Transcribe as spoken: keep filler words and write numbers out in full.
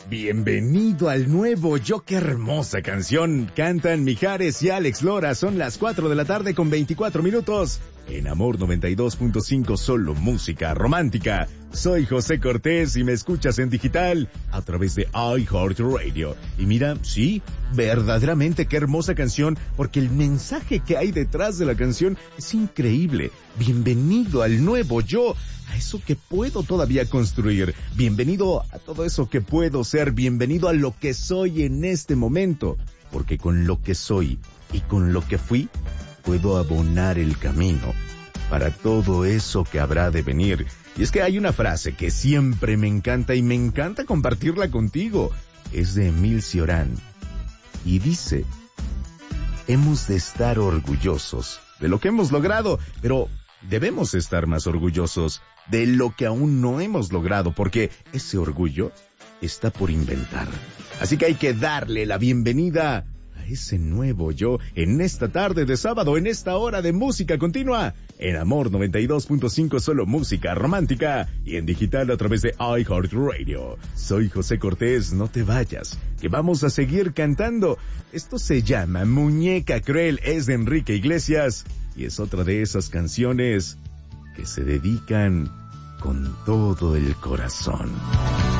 Bienvenido al nuevo Yo, qué hermosa canción. Cantan Mijares y Alex Lora. Son las cuatro de la tarde con veinticuatro minutos. En Amor noventa y dos punto cinco, solo música romántica. Soy José Cortés y me escuchas en digital a través de iHeartRadio. Y mira, sí, verdaderamente qué hermosa canción, porque el mensaje que hay detrás de la canción es increíble. Bienvenido al nuevo yo, a eso que puedo todavía construir. Bienvenido a todo eso que puedo ser. Bienvenido a lo que soy en este momento. Porque con lo que soy y con lo que fui, puedo abonar el camino para todo eso que habrá de venir. Y es que hay una frase que siempre me encanta y me encanta compartirla contigo. Es de Emil Cioran. Y dice: hemos de estar orgullosos de lo que hemos logrado, pero debemos estar más orgullosos de lo que aún no hemos logrado, porque ese orgullo está por inventar. Así que hay que darle la bienvenida a ese nuevo yo en esta tarde de sábado, en esta hora de música continua, en Amor noventa y dos punto cinco, solo música romántica, y en digital a través de iHeartRadio. Soy José Cortés, no te vayas, que vamos a seguir cantando. Esto se llama Muñeca Cruel, es de Enrique Iglesias, y es otra de esas canciones que se dedican con todo el corazón.